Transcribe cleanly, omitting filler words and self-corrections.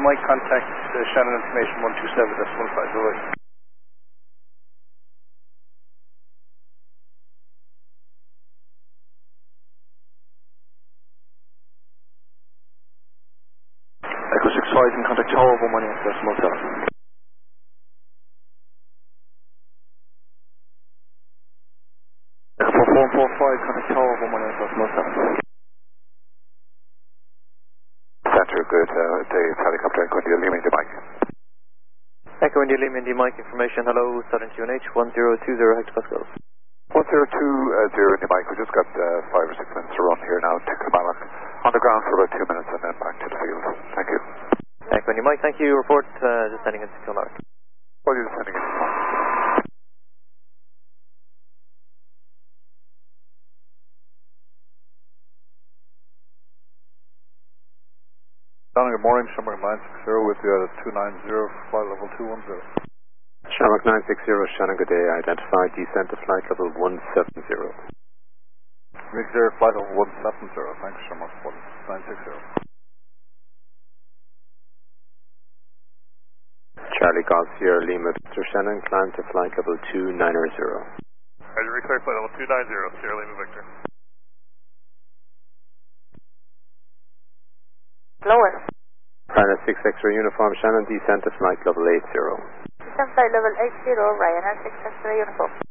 might contact Shannon Information 127, that's 150. Echo 65 can contact Tower 118, that's 117. Echo 4145, contact Tower 118, that's 117. Center, good. The helicopter and India Lima India Mike. Echo India Lima India Mike information. Hello, Southern QNH 1020 hectopascals. 1020 India Mike. We just got 5 or 6 minutes to run here now to Kilmallock. On the ground for about 2 minutes and then back to the field. Thank you. Echo India Mike, thank you. Report just sending into Kilmallock. Well, you're just sending it. Good morning, Shamrock 960 with you at 290, flight level 210. Shamrock 960, Shannon, good day. Identified descent to flight level 170. Rick Air, flight level 170, thanks, Shamrock 960. Charlie Golf Sierra Lima, Victor Shannon, climb to flight level 290. Roger, Rick Air, flight level 290, Sierra Lima, Victor. Lower. Pilot 6 X-ray uniform, Shannon, descent to flight level 80. Descent flight level 80, Ryanair 6 X-ray uniform.